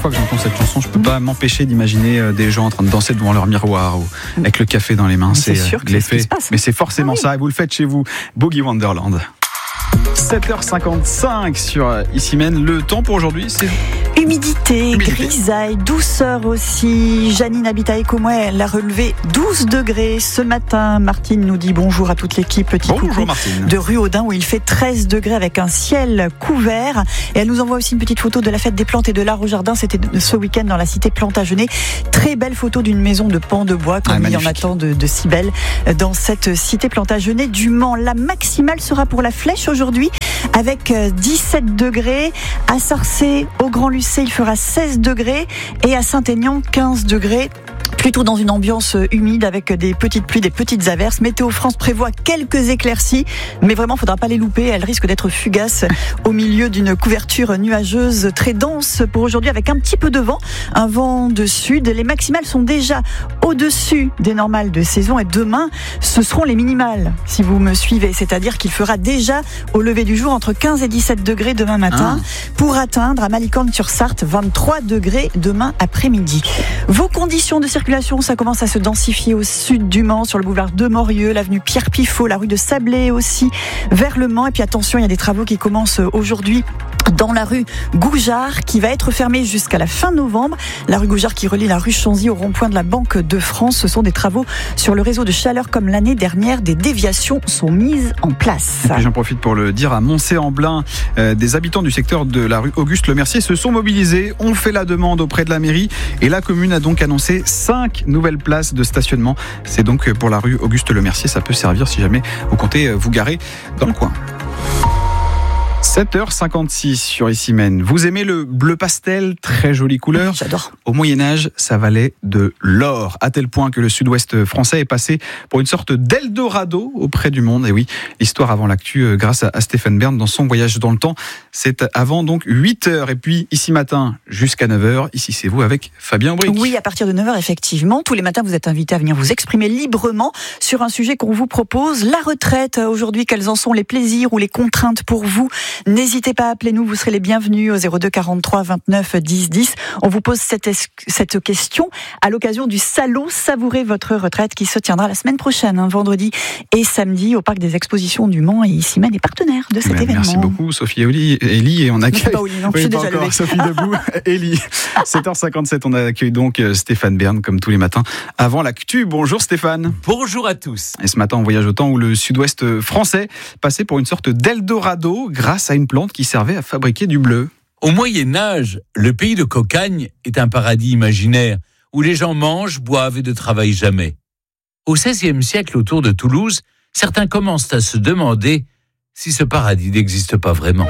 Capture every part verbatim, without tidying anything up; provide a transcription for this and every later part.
fois que j'entends cette chanson, je peux pas m'empêcher d'imaginer des gens en train de danser devant leur miroir ou avec le café dans les mains. C'est, c'est sûr que l'effet. C'est ce qui se passe. Mais c'est forcément ah, oui. ça, et vous le faites chez vous. Boogie Wonderland. sept heures cinquante-cinq sur Issy-Mène. Le temps pour aujourd'hui, c'est... Humidité, Humidité, grisaille, douceur aussi. Janine habite à Écomouet, elle a relevé douze degrés ce matin. Martine nous dit bonjour à toute l'équipe. Petit Bonjour coucou Martine. de rue Audin où il fait treize degrés avec un ciel couvert. Et elle nous envoie aussi une petite photo de la fête des plantes et de l'art au jardin. C'était ce week-end dans la cité Plantagenet. Très belle photo d'une maison de pans de bois, comme ah, il y en a tant de, de si belles dans cette cité Plantagenet du Mans. La maximale sera pour la Flèche aujourd'hui avec dix-sept degrés. À Sarcey, au Grand-Lucé, il fera seize degrés et à Saint-Aignan, quinze degrés. Plutôt dans une ambiance humide avec des petites pluies, des petites averses. Météo France prévoit quelques éclaircies, mais vraiment, il ne faudra pas les louper. Elles risquent d'être fugaces au milieu d'une couverture nuageuse très dense pour aujourd'hui avec un petit peu de vent, un vent de sud. Les maximales sont déjà au-dessus des normales de saison et demain, ce seront les minimales, si vous me suivez. C'est-à-dire qu'il fera déjà au lever du jour entre quinze et dix-sept degrés demain matin ah. pour atteindre à Malicorne-sur-Sarthe vingt-trois degrés demain après-midi. Vos conditions de circulation, ça commence à se densifier au sud du Mans, sur le boulevard de Morieux, l'avenue Pierre-Pifot, la rue de Sablé aussi, vers le Mans. Et puis attention, il y a des travaux qui commencent aujourd'hui dans la rue Goujard, qui va être fermée jusqu'à la fin novembre. La rue Goujard qui relie la rue Chanzy au rond-point de la Banque de France. Ce sont des travaux sur le réseau de chaleur comme l'année dernière. Des déviations sont mises en place. Et puis j'en profite pour le dire, à Moncey-en-Blain, euh, des habitants du secteur de la rue Auguste Le Mercier se sont mobilisés, ont fait la demande auprès de la mairie et la commune a donc annoncé cinq nouvelles places de stationnement. C'est donc pour la rue Auguste Le Mercier. Ça peut servir si jamais vous comptez vous garer dans le coin. sept heures cinquante-six sur Issy-Mène. Vous aimez le bleu pastel, très jolie couleur. J'adore. Au Moyen-Âge, ça valait de l'or, à tel point que le sud-ouest français est passé pour une sorte d'Eldorado auprès du monde. Et oui, l'histoire avant l'actu grâce à Stéphane Bern dans son voyage dans le temps. C'est avant donc huit heures. Et puis ici matin jusqu'à neuf heures, ici c'est vous avec Fabien Aubric. Oui, à partir de neuf heures, effectivement. Tous les matins, vous êtes invité à venir vous exprimer librement sur un sujet qu'on vous propose. La retraite, aujourd'hui, quels en sont les plaisirs ou les contraintes pour vous ? N'hésitez pas à appeler nous, vous serez les bienvenus au zéro deux quarante-trois vingt-neuf dix dix. On vous pose cette, es- cette question à l'occasion du salon Savourez votre retraite qui se tiendra la semaine prochaine, hein, vendredi et samedi au Parc des Expositions du Mans. Et Issy-Mène est partenaire de cet Mais événement. Merci beaucoup Sophie et Oli, Elie, et on accueille... Pas Oli, non, oui, je suis pas déjà encore, levée. Sophie debout, Elie. sept heures cinquante-sept, on accueille donc Stéphane Bern comme tous les matins avant l'actu. Bonjour Stéphane. Bonjour à tous. Et ce matin, on voyage au temps où le sud-ouest français passait pour une sorte d'Eldorado grâce à une plante qui servait à fabriquer du bleu. Au Moyen-Âge, le pays de Cocagne est un paradis imaginaire où les gens mangent, boivent et ne travaillent jamais. Au seizième siècle, autour de Toulouse, certains commencent à se demander si ce paradis n'existe pas vraiment.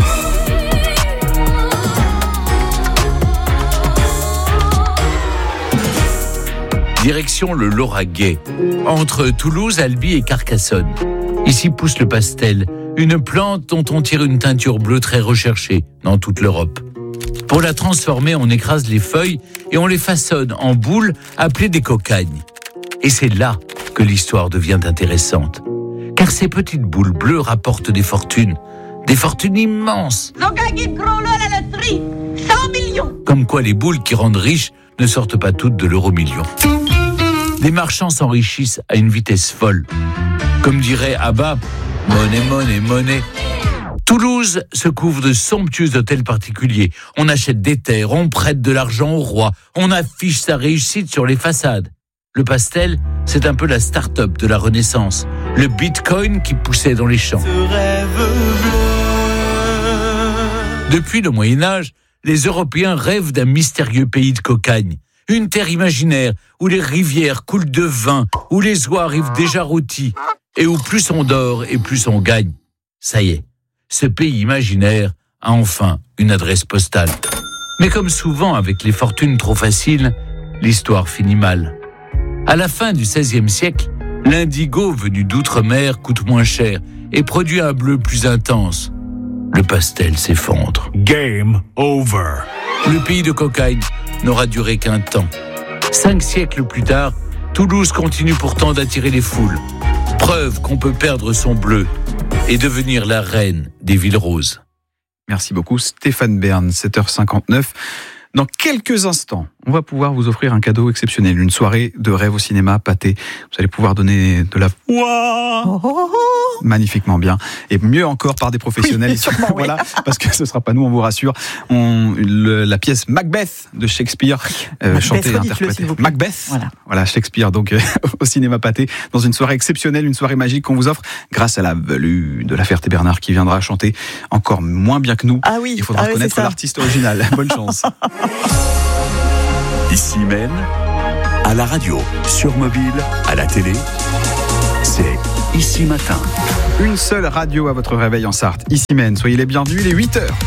Direction le Lauragais, entre Toulouse, Albi et Carcassonne. Ici pousse le pastel, une plante dont on tire une teinture bleue très recherchée dans toute l'Europe. Pour la transformer, on écrase les feuilles et on les façonne en boules appelées des cocagnes. Et c'est là que l'histoire devient intéressante. Car ces petites boules bleues rapportent des fortunes, des fortunes immenses. cent millions. Comme quoi les boules qui rendent riches ne sortent pas toutes de l'euro-million. Les marchands s'enrichissent à une vitesse folle. Comme dirait Abba, monnaie, monnaie, monnaie. Toulouse se couvre de somptueux hôtels particuliers. On achète des terres, on prête de l'argent au roi, on affiche sa réussite sur les façades. Le pastel, c'est un peu la start-up de la Renaissance. Le bitcoin qui poussait dans les champs. Depuis le Moyen-Âge, les Européens rêvent d'un mystérieux pays de cocagne. Une terre imaginaire où les rivières coulent de vin, où les oies arrivent déjà rôties, et où plus on dort et plus on gagne. Ça y est, ce pays imaginaire a enfin une adresse postale. Mais comme souvent avec les fortunes trop faciles, l'histoire finit mal. À la fin du seizième siècle, l'indigo venu d'outre-mer coûte moins cher et produit un bleu plus intense. Le pastel s'effondre. Game over. Le pays de cocagne n'aura duré qu'un temps. Cinq siècles plus tard, Toulouse continue pourtant d'attirer les foules. Preuve qu'on peut perdre son bleu et devenir la reine des villes roses. Merci beaucoup Stéphane Bern, sept heures cinquante-neuf. Dans quelques instants, on va pouvoir vous offrir un cadeau exceptionnel, une soirée de rêve au cinéma, Pathé. Vous allez pouvoir donner de la voix Oh, oh, oh. magnifiquement bien, et mieux encore par des professionnels. Oui, sûrement, voilà, parce que ce sera pas nous, on vous rassure. On, le, la pièce Macbeth de Shakespeare, euh, Macbeth, chantée et redites-le, interprétée. s'il vous plaît. Macbeth, voilà. Voilà. Shakespeare, donc euh, au cinéma Pathé, dans une soirée exceptionnelle, une soirée magique qu'on vous offre grâce à la velue de la Ferté-Bernard qui viendra chanter encore moins bien que nous. Ah oui, Il faudra ah oui, connaître c'est ça. l'artiste original. Bonne chance. Ici même, à la radio, sur mobile, à la télé, c'est Ici Matin. Une seule radio à votre réveil en Sarthe. Ici même, soyez les bienvenus, il est huit heures.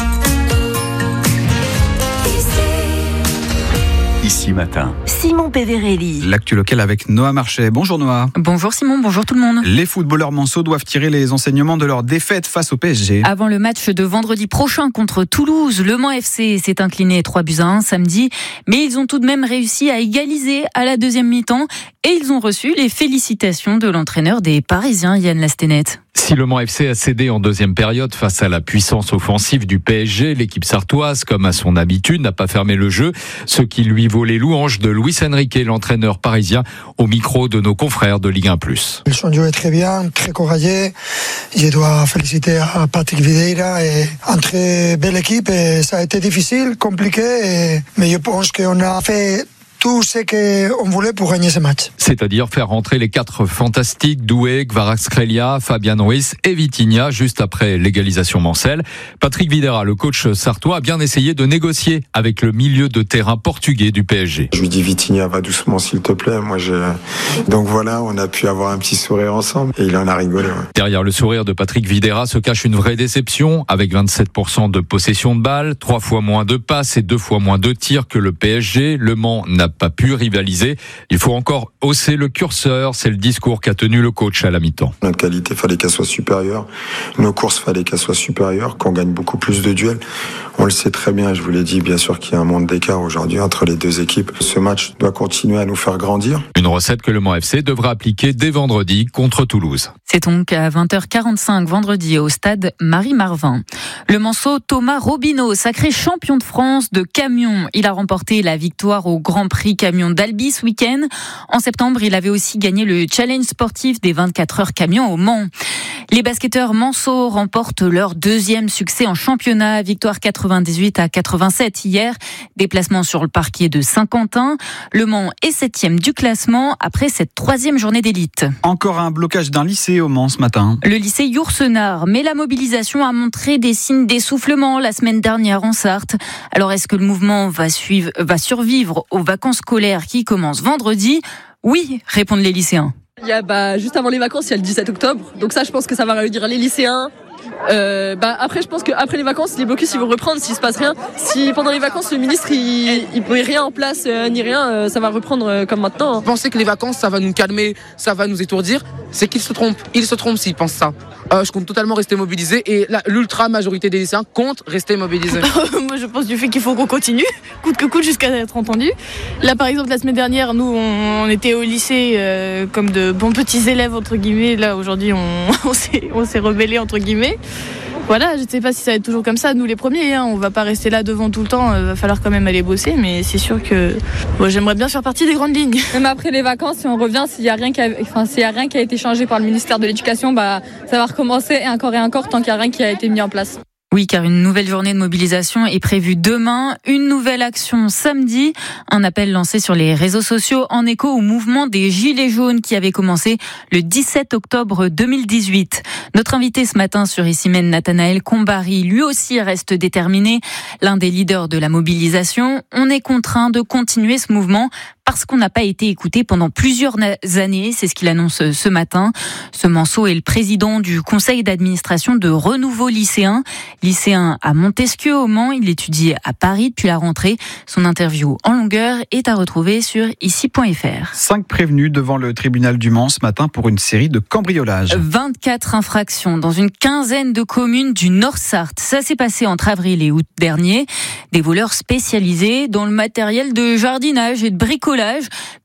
Ici Matin. Simon Péverelli. L'actu local avec Noah Marchais. Bonjour Noah. Bonjour Simon, bonjour tout le monde. Les footballeurs manceaux doivent tirer les enseignements de leur défaite face au P S G. Avant le match de vendredi prochain contre Toulouse, Le Mans F C s'est incliné trois buts à un samedi, mais ils ont tout de même réussi à égaliser à la deuxième mi-temps et ils ont reçu les félicitations de l'entraîneur des Parisiens, Yann Lastenet. Si Le Mans F C a cédé en deuxième période face à la puissance offensive du P S G, l'équipe sartoise, comme à son habitude, n'a pas fermé le jeu, ce qui lui vaut les louanges de Luis Enrique, l'entraîneur parisien, au micro de nos confrères de Ligue un plus. Ils ont joué très bien, très courageux. Je dois féliciter à Patrick Vieira et une très belle équipe. Et ça a été difficile, compliqué, et... mais je pense qu'on a fait tout ce qu'on voulait pour gagner ce match. C'est-à-dire faire rentrer les quatre fantastiques, Doué, Kvaratskhelia, Fabian Ruiz et Vitinha, juste après l'égalisation mancelle. Patrick Vieira, le coach sartois, a bien essayé de négocier avec le milieu de terrain portugais du P S G. Je lui dis Vitinha, va doucement s'il te plaît. Moi, je... Donc voilà, on a pu avoir un petit sourire ensemble et il en a rigolé. Ouais. Derrière le sourire de Patrick Vieira se cache une vraie déception, avec vingt-sept pour cent de possession de balle, trois fois moins de passes et deux fois moins de tirs que le P S G. Le Mans n'a pas pu rivaliser. Il faut encore hausser le curseur, c'est le discours qu'a tenu le coach à la mi-temps. Notre qualité, fallait qu'elle soit supérieure. Nos courses, fallait qu'elles soient supérieures, qu'on gagne beaucoup plus de duels. On le sait très bien, je vous l'ai dit, bien sûr qu'il y a un monde d'écart aujourd'hui entre les deux équipes. Ce match doit continuer à nous faire grandir. Une recette que le Mans F C devra appliquer dès vendredi contre Toulouse. C'est donc à vingt heures quarante-cinq vendredi au stade Marie-Marvin. Le manceau Thomas Robineau, sacré champion de France de camion. Il a remporté la victoire au Grand Prix camion d'Albi ce week-end. En septembre, il avait aussi gagné le challenge sportif des vingt-quatre heures camion au Mans. Les basketteurs manceaux remportent leur deuxième succès en championnat. Victoire quatre-vingt-dix-huit à quatre-vingt-sept hier. Déplacement sur le parquet de Saint-Quentin. Le Mans est septième du classement après cette troisième journée d'élite. Encore un blocage d'un lycée au Mans ce matin. Le lycée Yourcenar, mais la mobilisation a montré des signes d'essoufflement la semaine dernière en Sarthe. Alors est-ce que le mouvement va, suivre, va survivre aux vacances scolaires qui commencent vendredi ? Oui, répondent les lycéens. Il y a, bah, juste avant les vacances, il y a le dix-sept octobre. Donc ça, je pense que ça va réunir les lycéens. Euh, bah, après, je pense qu'après les vacances, les blocus, ils vont reprendre s'il se passe rien. Si pendant les vacances, le ministre, il, il met rien en place, euh, ni rien, euh, ça va reprendre euh, comme maintenant. Hein. Penser que les vacances, ça va nous calmer, ça va nous étourdir, c'est qu'ils se trompent. Ils se trompent s'ils pensent ça. Euh, je compte totalement rester mobilisé et la, l'ultra majorité des lycéens compte rester mobilisés. Moi, je pense du fait qu'il faut qu'on continue, coûte que coûte, jusqu'à être entendu. Là, par exemple, la semaine dernière, nous, on, on était au lycée euh, comme de bons petits élèves, entre guillemets. Là, aujourd'hui, on, on, s'est, on s'est rebellés, entre guillemets. Voilà, je ne sais pas si ça va être toujours comme ça. Nous, les premiers, hein, on ne va pas rester là devant tout le temps. Il va falloir quand même aller bosser, mais c'est sûr que moi, j'aimerais bien faire partie des grandes lignes. Même après les vacances, si on revient, s'il n'y a rien qui a, enfin, s'il y a rien qui a été changé par le ministère de l'Éducation, bah, ça va recommencer et encore et encore tant qu'il n'y a rien qui a été mis en place. Oui, car une nouvelle journée de mobilisation est prévue demain, une nouvelle action samedi, un appel lancé sur les réseaux sociaux en écho au mouvement des Gilets jaunes qui avait commencé le dix-sept octobre deux mille dix-huit. Notre invité ce matin sur Ici Même, Nathanaël Combary, lui aussi reste déterminé, l'un des leaders de la mobilisation. On est contraint de continuer ce mouvement parce qu'on n'a pas été écouté pendant plusieurs années, c'est ce qu'il annonce ce matin. Ce Manceau est le président du conseil d'administration de Renouveau lycéen. Lycéen à Montesquieu au Mans, il étudie à Paris depuis la rentrée. Son interview en longueur est à retrouver sur ici point f r. Cinq prévenus devant le tribunal du Mans ce matin pour une série de cambriolages. vingt-quatre infractions dans une quinzaine de communes du Nord-Sarthe. Ça s'est passé entre avril et août dernier. Des voleurs spécialisés dans le matériel de jardinage et de bricolage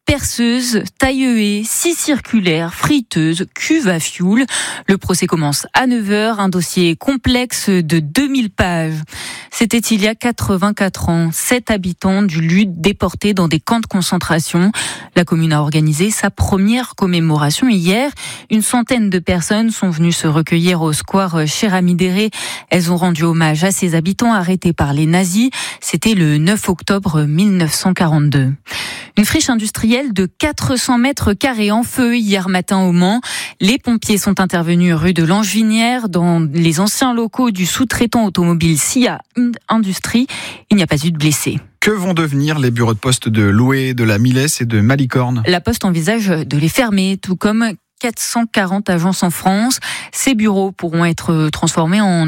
perceuse, taille-haie, scie circulaire, friteuse, cuve à fioul. Le procès commence à neuf heures, un dossier complexe de deux mille pages. C'était il y a quatre-vingt-quatre ans. Sept habitants du Lude déportés dans des camps de concentration. La commune a organisé sa première commémoration hier. Une centaine de personnes sont venues se recueillir au square Cheramidéré. Elles ont rendu hommage à ces habitants arrêtés par les nazis. C'était le neuf octobre mille neuf cent quarante-deux. Une friche industrielle de quatre cents mètres carrés en feu hier matin au Mans. Les pompiers sont intervenus rue de Langevinière dans les anciens locaux du sous-traitant automobile S I A Industrie. Il n'y a pas eu de blessés. Que vont devenir les bureaux de poste de Loué, de la Millesse et de Malicorne ? La Poste envisage de les fermer, tout comme quatre cent quarante agences en France. Ces bureaux pourront être transformés en